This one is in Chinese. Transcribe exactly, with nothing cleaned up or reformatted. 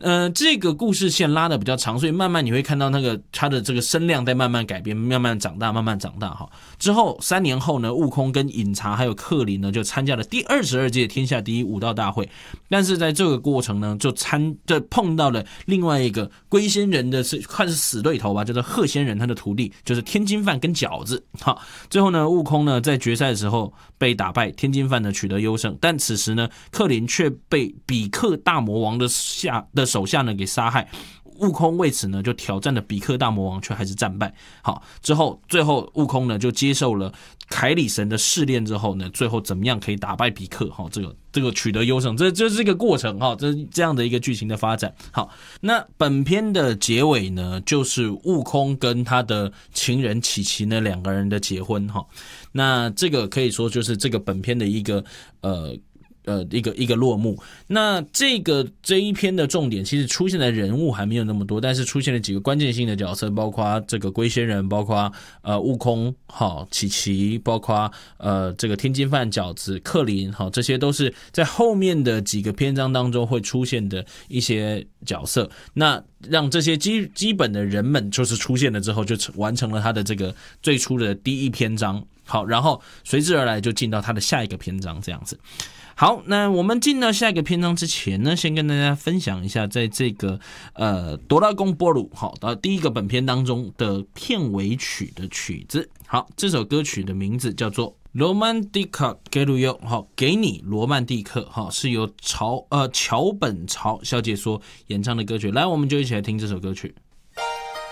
呃，这个故事线拉的比较长，所以慢慢你会看到那个他的这个声量在慢慢改变，慢慢长大，慢慢长大哈。之后三年后呢，悟空跟饮茶还有克林呢就参加了第二十二届天下第一武道大会，但是在这个过程呢，就参就碰到了另外一个龟仙人的是看是死对头吧，叫做鹤仙人他的徒弟，就是天津饭跟饺子。好，最后呢，悟空呢在决赛的时候被打败，天津饭呢取得优胜，但此时呢，克林却被比克大魔王的下的手下呢给杀害。悟空为此呢就挑战了比克大魔王，却还是战败。好，之后最后悟空呢就接受了凯里神的试炼之后呢，最后怎么样可以打败比克？好，这个这个取得优胜，这这是一个过程哈，这这样的一个剧情的发展。好，那本片的结尾呢，就是悟空跟他的情人琪琪呢两个人的结婚哈。那这个可以说就是这个本片的一个呃。呃，一个一个落幕。那这个这一篇的重点，其实出现的人物还没有那么多，但是出现了几个关键性的角色，包括这个龟仙人，包括呃悟空，好琪琪，包括呃这个天津饭饺子克林，好，这些都是在后面的几个篇章当中会出现的一些角色。那让这些基基本的人们就是出现了之后，就完成了他的这个最初的第一篇章。好，然后随之而来就进到他的下一个篇章，这样子。好，那我们进到下一个篇章之前呢，先跟大家分享一下，在这个呃哆啦公波鲁好的第一个本片当中的片尾曲的曲子。好，这首歌曲的名字叫做罗曼蒂克给鲁尤，好，给你罗曼蒂克，好，是由曹呃桥本曹小姐所演唱的歌曲。来，我们就一起来听这首歌曲。